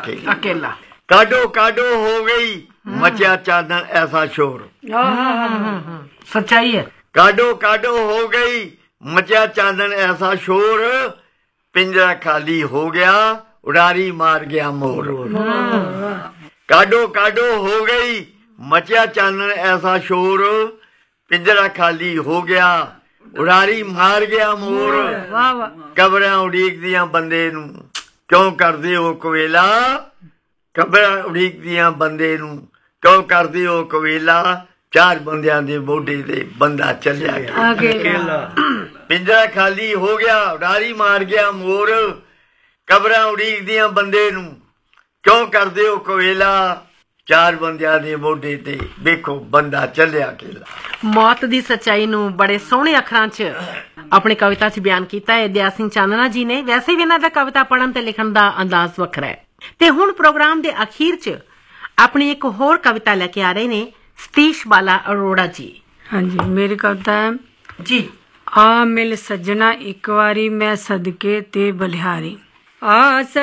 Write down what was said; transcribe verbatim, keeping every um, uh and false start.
अकेला अकेला। काडो काडो हो गई मचा चादर ऐसा शोर। सच्चाई है। काडो काडो हो गई मचा चादर ऐसा शोर, पिंजरा खाली हो गया उड़ारी मार गया मोर। काडो काडो हो गई मचा चादर ऐसा शोर, पिंजरा खाली हो गया उड़ारी मार गया मोर। कबरां उड़ीकदियां बंदे नू क्यों करदे हो कवेला, कबरां उड़ीकदियां बंदे नू क्यों करदे हो कवेला, चार बंदियां दे मोढे ते बंदा चलिया गया। पिंजरा खाली हो गया उड़ारी मार गया मोर, कबरां उड़ीकदियां बंदे नू क्यों करदे हो कवेला, चार बंदियां दे मोढे ते देखो बंदा चलिया अकेला। मौत दी सच्चाई नू बड़े सोहणे अखरां च अपनी कविता च बयान कीता है दया सिंह चानना जी ने। वैसे भी इन्हां दा कविता पढ़न ते लिखण दा अंदाज वखरा है। ते हुण प्रोग्राम दे अखीर च अपनी एक होर कविता लेके आ रहे ने सतीश बाला अरोड़ा जी। हाँ जी, मेरी कविता है जी। आ मिल सज्जना एक बारी मैं सदके ते बलिहारी। आ